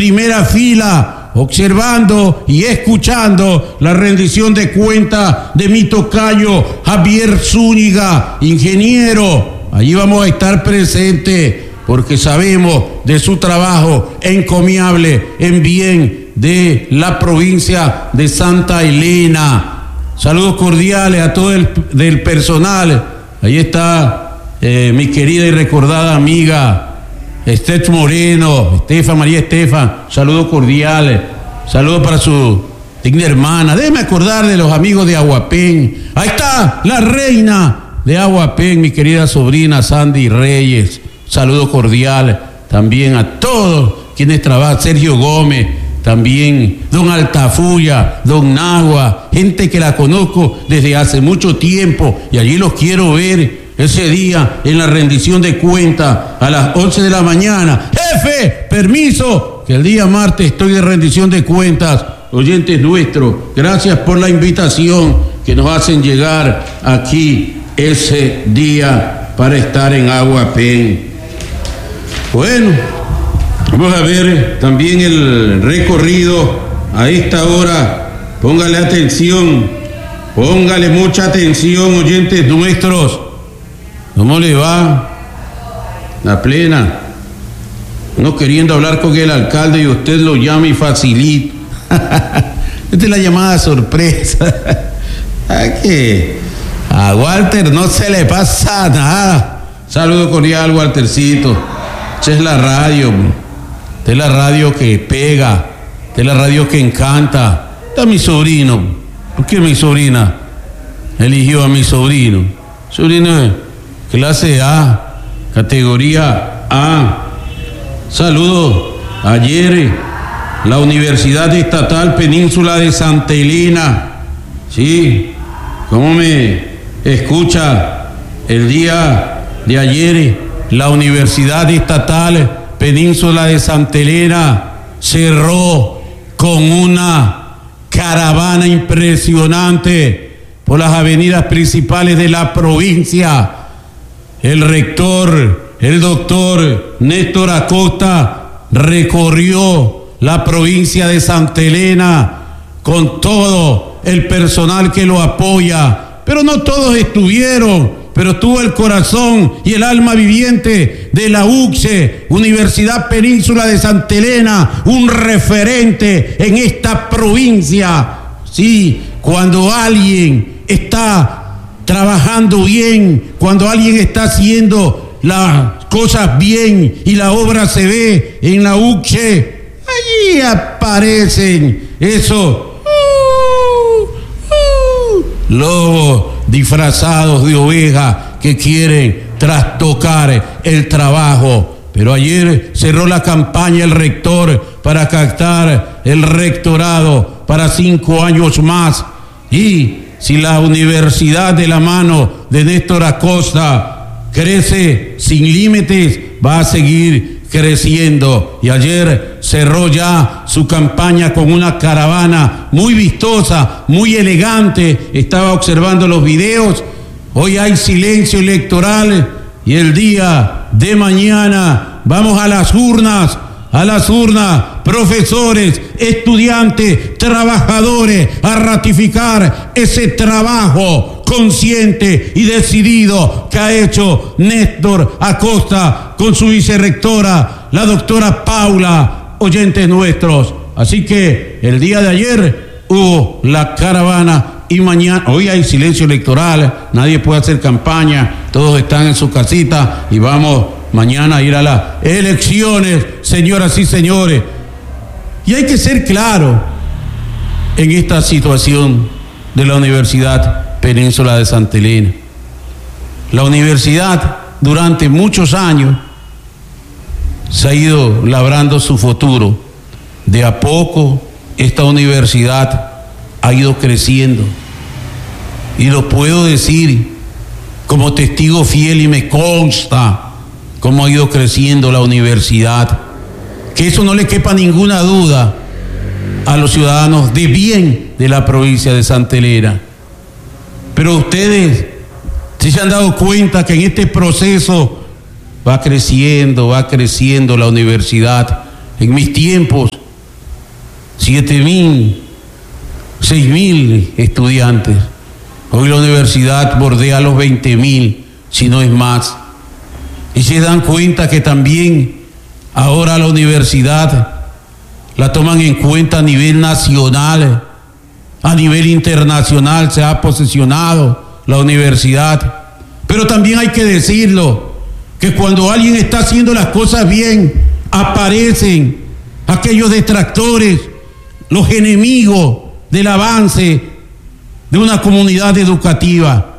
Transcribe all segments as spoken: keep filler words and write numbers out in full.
primera fila, observando y escuchando la rendición de cuentas de mi tocayo Javier Zúñiga, ingeniero. Allí vamos a estar presentes porque sabemos de su trabajo encomiable en bien de la provincia de Santa Elena. Saludos cordiales a todo el del personal. Ahí está eh, mi querida y recordada amiga Estef Moreno, Estefa, María Estefa, saludos cordiales, saludos para su digna hermana. Déjeme acordar de los amigos de Aguapén. Ahí está la reina de Aguapén, mi querida sobrina Sandy Reyes, saludos cordiales también a todos quienes trabajan, Sergio Gómez, también don Altafulla, don Nagua, gente que la conozco desde hace mucho tiempo y allí los quiero ver ese día en la rendición de cuentas a las once de la mañana. Jefe, permiso, que el día martes estoy de rendición de cuentas. Oyentes nuestros, gracias por la invitación que nos hacen llegar aquí ese día para estar en Aguapén. Bueno, vamos a ver también el recorrido a esta hora. Póngale atención, póngale mucha atención, oyentes nuestros. ¿Cómo le va? La plena. No queriendo hablar con el alcalde y usted lo llama y facilita. Esta es la llamada sorpresa. ¿A qué? A Walter no se le pasa nada. Saludo cordial, Waltercito. Esta es la radio. Esta es la radio que pega. Esta es la radio que encanta. Está mi sobrino. ¿Por qué mi sobrina eligió a mi sobrino? Sobrino clase A, categoría A. Saludos. Ayer la Universidad Estatal Península de Santa Elena. Sí, ¿cómo me escucha? El día de ayer la Universidad Estatal Península de Santa Elena cerró con una caravana impresionante por las avenidas principales de la provincia. El rector, el doctor Néstor Acosta, recorrió la provincia de Santa Elena con todo el personal que lo apoya, pero no todos estuvieron, pero estuvo el corazón y el alma viviente de la U C S E, Universidad Península de Santa Elena, un referente en esta provincia. Sí, cuando alguien está trabajando bien, cuando alguien está haciendo las cosas bien y la obra se ve en la U C S E, allí aparecen esos uh, uh, lobos disfrazados de ovejas que quieren trastocar el trabajo. Pero ayer cerró la campaña el rector para captar el rectorado para cinco años más. Y si la universidad de la mano de Néstor Acosta crece sin límites, va a seguir creciendo. Y ayer cerró ya su campaña con una caravana muy vistosa, muy elegante. Estaba observando los videos. Hoy hay silencio electoral y el día de mañana vamos a las urnas, a las urnas, profesores, estudiantes, trabajadores, a ratificar ese trabajo consciente y decidido que ha hecho Néstor Acosta con su vicerrectora, la doctora Paula, oyentes nuestros. Así que el día de ayer hubo la caravana y mañana, hoy hay silencio electoral, nadie puede hacer campaña, todos están en su casita y vamos mañana a ir a las elecciones, señoras y señores. Y hay que ser claro en esta situación de la Universidad Península de Santa Elena. La universidad durante muchos años se ha ido labrando su futuro. De a poco esta universidad ha ido creciendo. Y lo puedo decir como testigo fiel y me consta cómo ha ido creciendo la universidad. Que eso no le quepa ninguna duda a los ciudadanos de bien de la provincia de Santa Elena. Pero ustedes ¿sí se han dado cuenta que en este proceso va creciendo, va creciendo la universidad? en mis tiempos, siete mil, seis mil estudiantes. Hoy la universidad bordea los veinte mil, si no es más. Y se dan cuenta que también ahora la universidad la toman en cuenta a nivel nacional, a nivel internacional se ha posicionado la universidad. Pero también hay que decirlo, que cuando alguien está haciendo las cosas bien, aparecen aquellos detractores, los enemigos del avance de una comunidad educativa.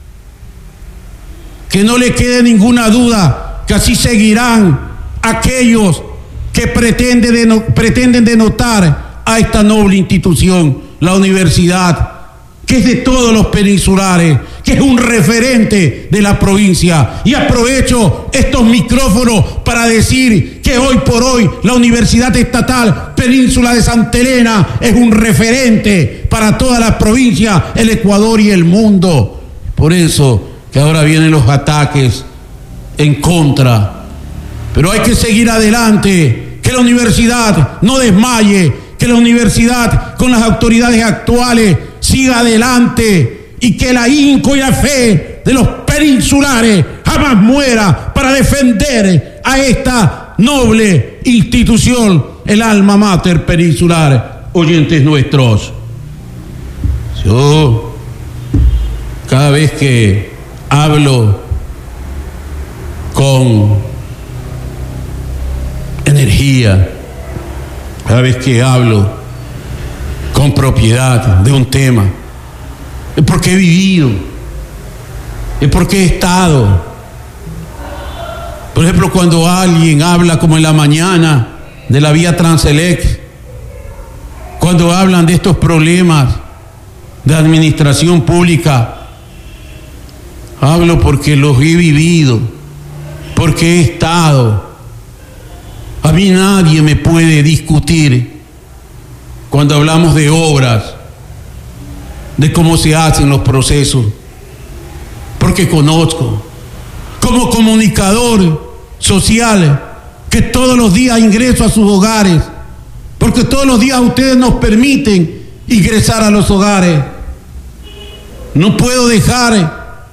Que no le quede ninguna duda que así seguirán aquellos que pretenden, deno, pretenden denotar a esta noble institución, la universidad, que es de todos los peninsulares, que es un referente de la provincia. Y aprovecho estos micrófonos para decir que hoy por hoy la Universidad Estatal Península de Santa Elena es un referente para toda la provincia, el Ecuador y el mundo. Por eso que ahora vienen los ataques en contra. Pero hay que seguir adelante, que la universidad no desmaye, que la universidad con las autoridades actuales siga adelante y que la ahínco y la fe de los peninsulares jamás muera para defender a esta noble institución, el alma mater peninsular. Oyentes nuestros, yo cada vez que hablo con energía, cada vez que hablo con propiedad de un tema, es porque he vivido, es porque he estado. Por ejemplo, cuando alguien habla como en la mañana de la vía Transelec, cuando hablan de estos problemas de administración pública, hablo porque los he vivido, porque he estado. A mí nadie me puede discutir cuando hablamos de obras, de cómo se hacen los procesos, porque conozco, como comunicador social, que todos los días ingreso a sus hogares, porque todos los días ustedes nos permiten ingresar a los hogares. No puedo dejar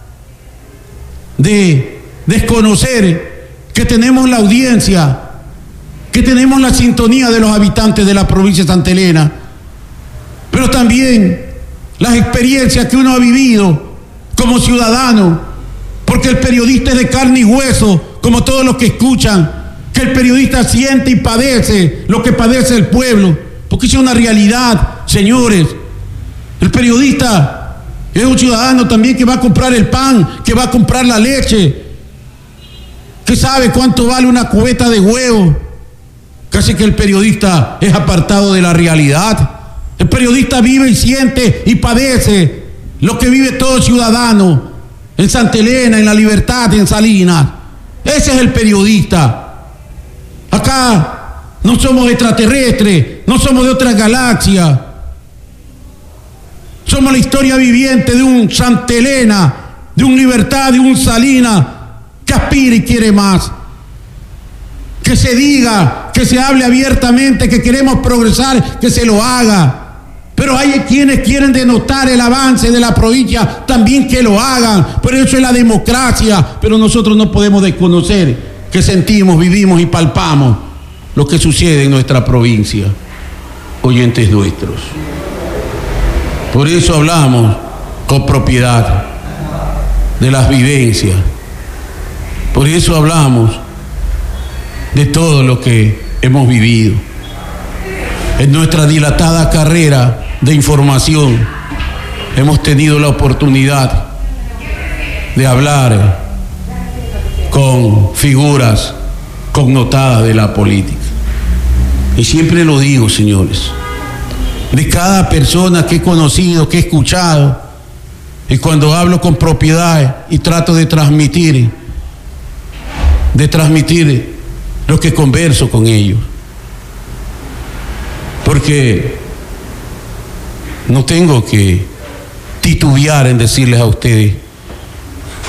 de desconocer que tenemos la audiencia, que tenemos la sintonía de los habitantes de la provincia de Santa Elena, pero también las experiencias que uno ha vivido como ciudadano, porque el periodista es de carne y hueso, como todos los que escuchan, que el periodista siente y padece lo que padece el pueblo, porque es una realidad, señores. El periodista es un ciudadano también que va a comprar el pan, que va a comprar la leche, que sabe cuánto vale una cubeta de huevo. Casi que el periodista es apartado de la realidad. El periodista vive y siente y padece lo que vive todo ciudadano en Santa Elena, en La Libertad, en Salinas. Ese es el periodista. Acá no somos extraterrestres, no somos de otra galaxia. Somos la historia viviente de un Santa Elena, de un Libertad, de un Salinas que aspira y quiere más. Que se diga, que se hable abiertamente, que queremos progresar, que se lo haga. Pero hay quienes quieren denotar el avance de la provincia, también que lo hagan. Por eso es la democracia. Pero nosotros no podemos desconocer que sentimos, vivimos y palpamos lo que sucede en nuestra provincia. Oyentes nuestros. Por eso hablamos con propiedad de las vivencias. Por eso hablamos de todo lo que hemos vivido. En nuestra dilatada carrera de información hemos tenido la oportunidad de hablar con figuras connotadas de la política. Y siempre lo digo, señores, de cada persona que he conocido, que he escuchado, y cuando hablo con propiedad y trato de transmitir, de transmitir lo que converso con ellos, porque no tengo que titubear en decirles a ustedes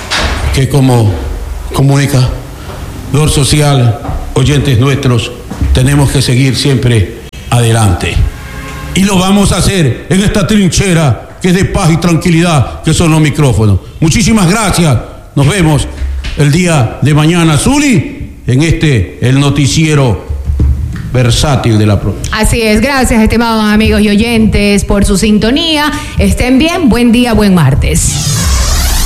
que como comunicador social, oyentes nuestros, tenemos que seguir siempre adelante. Y lo vamos a hacer en esta trinchera que es de paz y tranquilidad, que son los micrófonos. Muchísimas gracias. Nos vemos el día de mañana, Zuli, en este, el noticiero versátil de la provincia. Así es, gracias, estimados amigos y oyentes, por su sintonía. Estén bien, buen día, buen martes.